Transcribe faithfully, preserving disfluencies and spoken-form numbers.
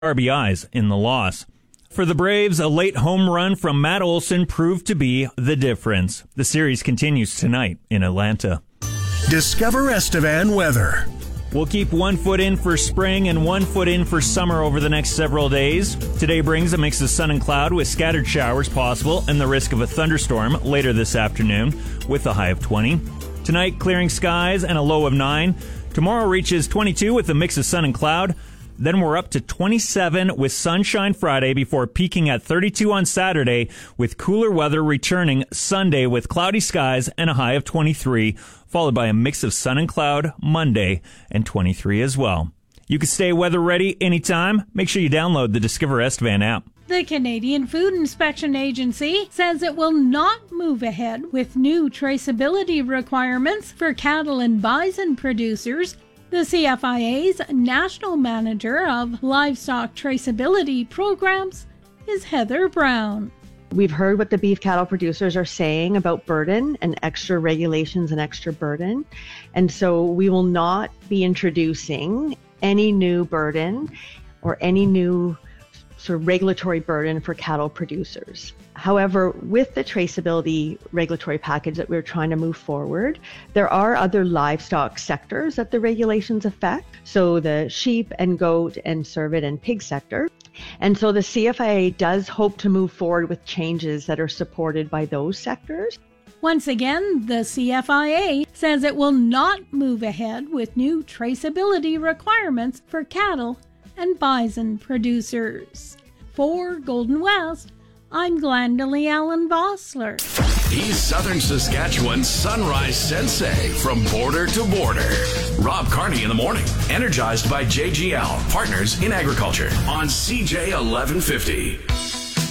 R B Is in the loss. For the Braves, a late home run from Matt Olson proved to be the difference. The series continues tonight in Atlanta. Discover Estevan weather. We'll keep one foot in for spring and one foot in for summer over the next several days. Today brings a mix of sun and cloud with scattered showers possible and the risk of a thunderstorm later this afternoon with a high of twenty. Tonight, clearing skies and a low of nine. Tomorrow reaches twenty-two with a mix of sun and cloud. Then we're up to twenty-seven with sunshine Friday before peaking at thirty-two on Saturday with cooler weather returning Sunday with cloudy skies and a high of twenty-three, followed by a mix of sun and cloud Monday and twenty-three as well. You can stay weather ready anytime. Make sure you download the Discover Estevan app. The Canadian Food Inspection Agency says it will not move ahead with new traceability requirements for cattle and bison producers. The C F I A's National Manager of Livestock Traceability Programs is Heather Brown. We've heard what the beef cattle producers are saying about burden and extra regulations and extra burden. And so we will not be introducing any new burden or any new sort of regulatory burden for cattle producers. However, with the traceability regulatory package that we're trying to move forward, there are other livestock sectors that the regulations affect. So the sheep and goat and cervid and pig sector. And so the C F I A does hope to move forward with changes that are supported by those sectors. Once again, the C F I A says it will not move ahead with new traceability requirements for cattle and bison producers. For Golden West, I'm Glendalee Allen Vossler. He's Southern Saskatchewan's Sunrise Sensei from border to border. Rob Carney in the morning, energized by J G L, Partners in Agriculture, on C J eleven fifty.